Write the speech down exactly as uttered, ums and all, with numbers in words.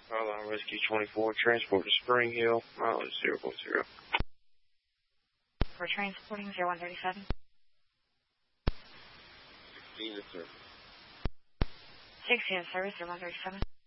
Starline Rescue twenty-four, transport to Spring Hill, mileage zero point zero. We're transporting zero one thirty-seven. sixteen to service. sixteen to service, zero one thirty-seven.